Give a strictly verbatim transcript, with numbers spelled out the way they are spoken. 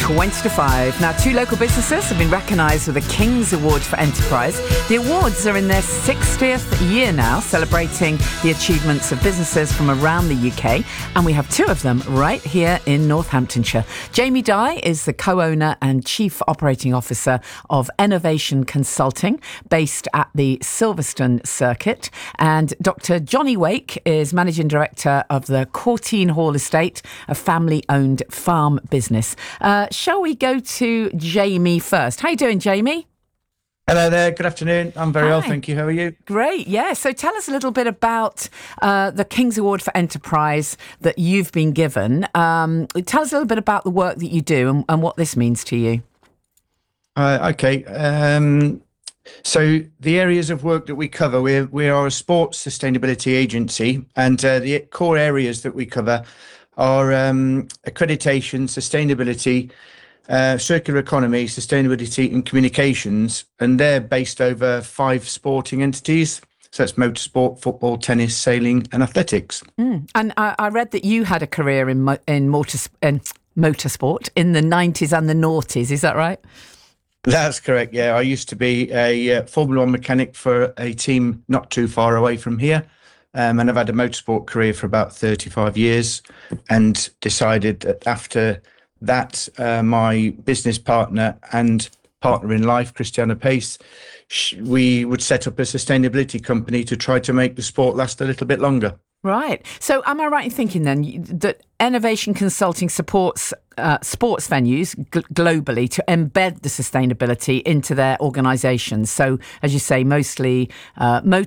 twenty to five. Now, two local businesses have been recognised with the King's Award for Enterprise. The awards are in their sixtieth year now, celebrating the achievements of businesses from around the U K. And we have two of them right here in Northamptonshire. Jamie Dye is the co-owner and chief operating officer of Innovation Consulting, based at the Silverstone Circuit. And Doctor Johnny Wake is managing director of the Courtine Hall Estate, a family-owned farm business. Uh, shall we go to Jamie first? How you doing, Jamie? Hello there. Good afternoon. I'm very Hi. well, thank you. How are you? Great. Yeah. So tell us a little bit about uh, the King's Award for Enterprise that you've been given. Um, tell us a little bit about the work that you do and, and what this means to you. Uh, okay. Um, so the areas of work that we cover, we we are a sports sustainability agency, and uh, the core areas that we cover are um, accreditation, sustainability, uh, circular economy, sustainability and communications, and they're based over five sporting entities. So that's motorsport, football, tennis, sailing and athletics. Mm. And I, I read that you had a career in, mo- in, motors- in motorsport in the nineties and the noughties. Is that right? That's correct, yeah. I used to be a uh, Formula One mechanic for a team not too far away from here. Um, and I've had a motorsport career for about thirty-five years, and decided that after that, uh, my business partner and partner in life, Christiana Pace, sh- we would set up a sustainability company to try to make the sport last a little bit longer. Right. So am I right in thinking then that Innovation Consulting supports uh, sports venues g- globally to embed the sustainability into their organisations? So, as you say, mostly uh,